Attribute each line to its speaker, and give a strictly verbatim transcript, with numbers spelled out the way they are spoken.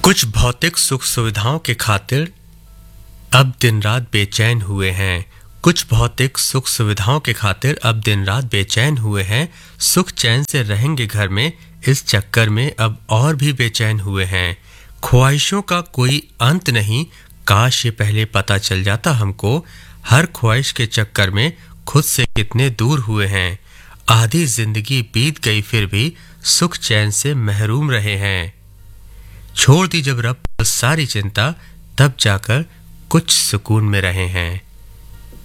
Speaker 1: कुछ भौतिक सुख सुविधाओं के खातिर अब दिन रात बेचैन हुए हैं। कुछ भौतिक सुख सुविधाओं के खातिर अब दिन रात बेचैन हुए हैं। सुख चैन से रहेंगे घर में, इस चक्कर में अब और भी बेचैन हुए हैं। ख्वाहिशों का कोई अंत नहीं, काश ये पहले पता चल जाता हमको। हर ख्वाहिश के चक्कर में खुद से कितने दूर हुए हैं। आधी जिंदगी बीत गई फिर भी सुख चैन से महरूम रहे हैं। छोड़ दी जब रब सारी चिंता, तब जाकर कुछ सुकून में रहे हैं।